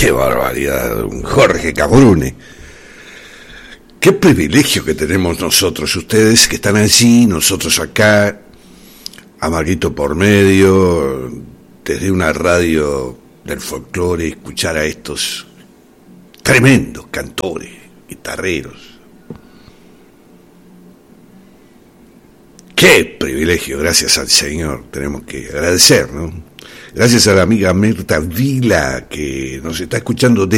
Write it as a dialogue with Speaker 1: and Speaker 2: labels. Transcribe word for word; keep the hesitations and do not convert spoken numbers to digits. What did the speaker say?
Speaker 1: Qué barbaridad, un Jorge Cabrune. Qué privilegio que tenemos nosotros, ustedes que están allí, nosotros acá, Amarguito por medio, desde una radio del folclore, escuchar a estos tremendos cantores, guitarreros. Qué privilegio, gracias al Señor, tenemos que agradecer, ¿no? Gracias a la amiga Mirta Vila, que nos está escuchando